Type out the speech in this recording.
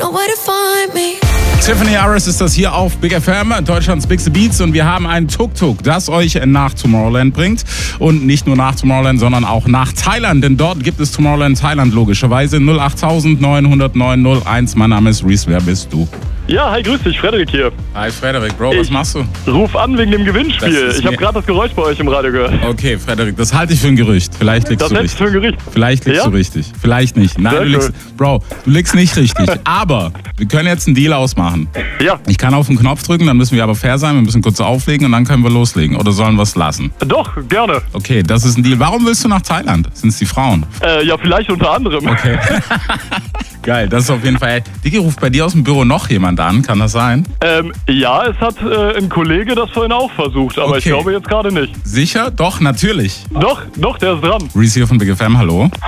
know where to find me. Tiffany Harris ist das hier auf Big FM, Deutschlands Bigste Beats, und wir haben ein Tuk-Tuk, das euch nach Tomorrowland bringt. Und nicht nur nach Tomorrowland, sondern auch nach Thailand, denn dort gibt es Tomorrowland Thailand logischerweise. 08000 900 901. Mein Name ist Reese, wer bist du? Ja, hi, grüß dich, Frederik hier. Hi Frederik, Bro, was machst du? Ruf an wegen dem Gewinnspiel. Ich habe gerade das Geräusch bei euch im Radio gehört. Okay, Frederik, das halte ich für ein Gerücht. Vielleicht liegst Das du hältst richtig. du für ein Gerücht. Vielleicht liegst du richtig. Vielleicht nicht. Nein, Sehr du liegst, Bro, du liegst nicht richtig. Aber wir können jetzt einen Deal ausmachen. Ja, Ich kann auf den Knopf drücken, dann müssen wir aber fair sein. Wir müssen kurz auflegen und dann können wir loslegen. Oder sollen wir es lassen? doch, gerne. Okay, das ist ein Deal. Warum willst du nach Thailand? Sind es die Frauen? Ja, vielleicht unter anderem. Okay. Geil, das ist auf jeden Fall. Digi, ruft bei dir aus dem Büro noch jemand an? Kann das sein? Ja, es hat ein Kollege das vorhin auch versucht, aber ich Okay. glaube jetzt gerade nicht. Sicher? Doch, natürlich. Doch, der ist dran. Reese hier von Big FM, hallo.